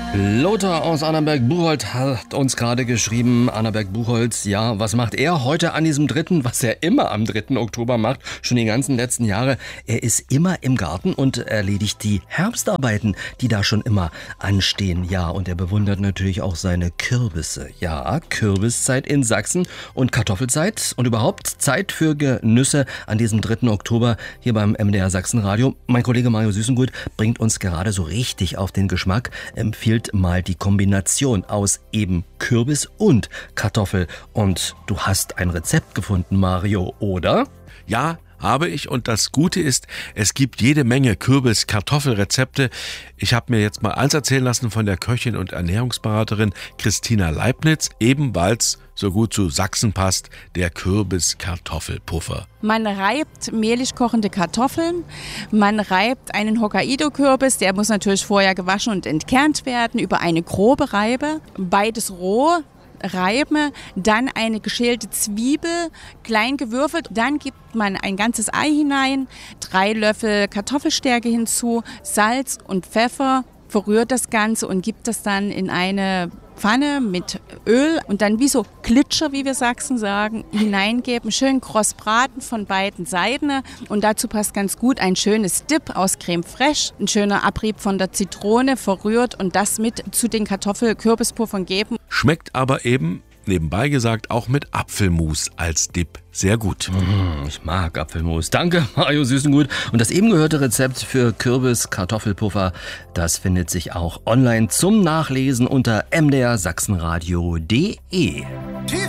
Lothar aus Annaberg-Buchholz hat uns gerade geschrieben, Annaberg-Buchholz, ja, was macht er heute an diesem 3., was er immer am 3. Oktober macht, schon die ganzen letzten Jahre. Er ist immer im Garten und erledigt die Herbstarbeiten, die da schon immer anstehen. Ja, und er bewundert natürlich auch seine Kürbisse. Ja, Kürbiszeit in Sachsen und Kartoffelzeit und überhaupt Zeit für Genüsse an diesem 3. Oktober hier beim MDR Sachsenradio. Mein Kollege Mario Süßengut bringt uns gerade so richtig auf den Geschmack, empfiehlt mal die Kombination aus eben Kürbis und Kartoffel. Und du hast ein Rezept gefunden, Mario, oder? Ja, habe ich, und das Gute ist, es gibt jede Menge Kürbis-Kartoffel-Rezepte. Ich habe mir jetzt mal eins erzählen lassen von der Köchin und Ernährungsberaterin Christina Leibniz, eben weil es so gut zu Sachsen passt, der Kürbis-Kartoffelpuffer. Man reibt mehlig kochende Kartoffeln, man reibt einen Hokkaido-Kürbis, der muss natürlich vorher gewaschen und entkernt werden, über eine grobe Reibe, beides roh. Reiben, dann eine geschälte Zwiebel, klein gewürfelt, dann gibt man ein ganzes Ei hinein, 3 Löffel Kartoffelstärke hinzu, Salz und Pfeffer, verrührt das Ganze und gibt das dann in eine Pfanne mit Öl und dann wie so Klitscher, wie wir Sachsen sagen, hineingeben, schön kross braten von beiden Seiten und dazu passt ganz gut ein schönes Dip aus Creme fraiche, ein schöner Abrieb von der Zitrone, verrührt und das mit zu den Kartoffel-Kürbispuffern geben. Schmeckt aber eben, nebenbei gesagt, auch mit Apfelmus als Dip sehr gut. Ich mag Apfelmus. Danke, Mario Süßengut. Und das eben gehörte Rezept für Kürbis-Kartoffelpuffer, das findet sich auch online zum Nachlesen unter mdrsachsenradio.de.